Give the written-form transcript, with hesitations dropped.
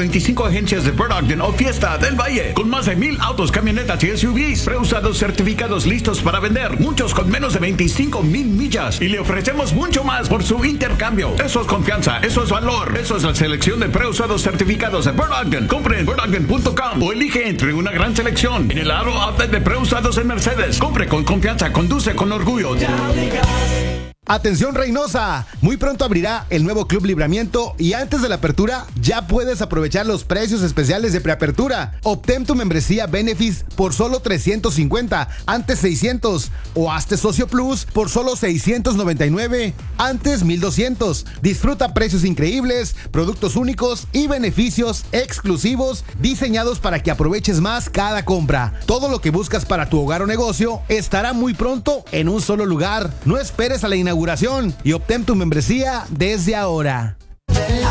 25 agencias de Bird Ogden o Fiesta del Valle, con más de 1,000 autos, camionetas y SUVs preusados certificados listos para vender, muchos con menos de 25,000 millas, y le ofrecemos mucho más por su intercambio. Eso es confianza, eso es valor, eso es la selección de preusados certificados de Bird Ogden. Compre en birdogden.com o elige entre una gran selección en el aro outlet de preusados en Mercedes. Compre con confianza, conduce con orgullo. Atención Reynosa, muy pronto abrirá el nuevo Club Libramiento y antes de la apertura ya puedes aprovechar los precios especiales de preapertura. Obtén tu membresía Benefis por solo 350, antes 600, o hazte Socio Plus por solo 699, antes 1200. Disfruta precios increíbles, productos únicos y beneficios exclusivos diseñados para que aproveches más cada compra. Todo lo que buscas para tu hogar o negocio estará muy pronto en un solo lugar. No esperes a la inauguración y obtén tu membresía desde ahora.